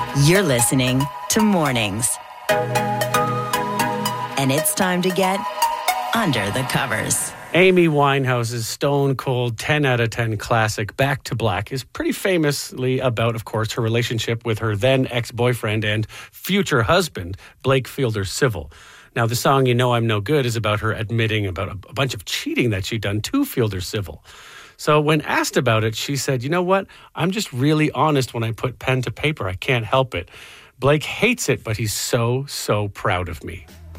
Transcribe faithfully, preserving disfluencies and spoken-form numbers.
You're listening to Mornings. And it's time to get under the covers. Amy Winehouse's stone cold ten out of ten classic Back to Black is pretty famously about, of course, her relationship with her then ex-boyfriend and future husband, Blake Fielder Civil. Now, the song You Know I'm No Good is about her admitting about a, a bunch of cheating that she'd done to Fielder Civil. So when asked about it, she said, you know what? I'm just really honest when I put pen to paper. I can't help it. Blake hates it, but he's so, so proud of me.